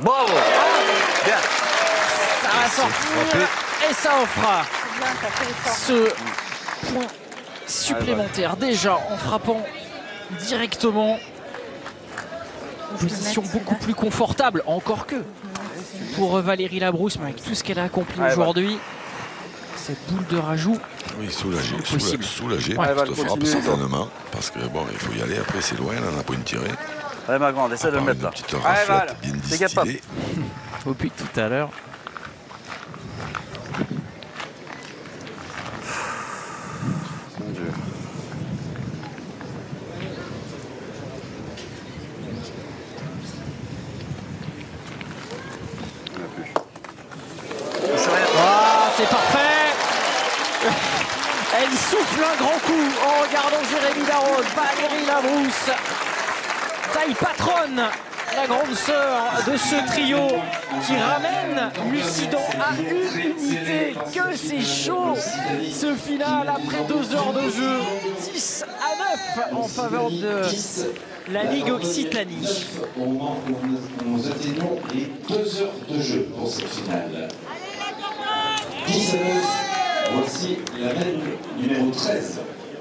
Bravo. Bien. Ça va sortir et ça offre ce point supplémentaire déjà en frappant directement. Position beaucoup plus confortable, encore que pour Valérie Labrousse, mais avec tout ce qu'elle a accompli aujourd'hui, cette boule de rajout. Oui, soulagé, soulagé Ouais. par cette frappe, certainement. Parce que bon, il faut y aller, après c'est loin, on n'a pas une tirée. Allez ma grande, essaie de le mettre là. Une petite raflette bien distillée. Au but tout à l'heure. Mon Dieu. Ah, c'est parfait. Elle souffle un grand coup en regardant Jérémy Darroze. Valérie Labrousse, taille patronne, la grande sœur de ce trio qui ramène Mussidan à une unité. Que c'est chaud ce final après 2 heures de jeu. 10 à 9 en faveur de la Ligue Occitanie. Au moment où nous atteignons les 2 heures de jeu pour cette finale. 10 à 9, voici la mène numéro 13.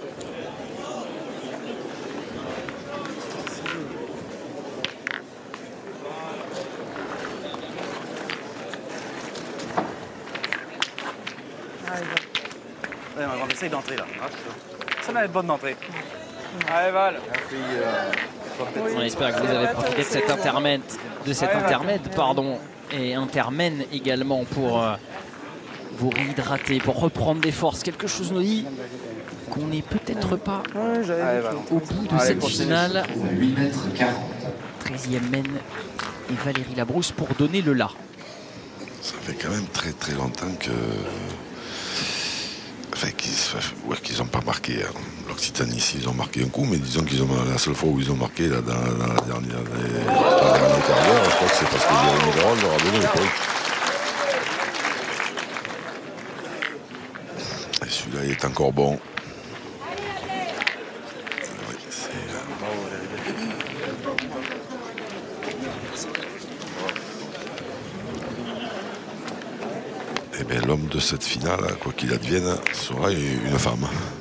Allez ma grande, essaye d'entrer là. Ça va être bonne d'entrée. Allez Val. On espère que vous avez profité de cet intermède, et intermène également pour vous réhydrater, pour reprendre des forces. Quelque chose nous dit qu'on n'est peut-être pas au bout de cette finale. 8 mètres 40. 13e mène et Valérie Labrousse pour donner le là. Ça fait quand même très très longtemps que. Enfin, qu'ils n'ont pas marqué. Hein. L'Occitanie, ici, ils ont marqué un coup, mais disons qu'ils ont la seule fois où ils ont marqué là, dans la dernière carrière, je crois que c'est parce que Jérémy Darroze leur a donné le point. Et celui-là, il est encore bon. Oui, Eh bien, l'homme de cette finale, quoi qu'il advienne, sera une femme.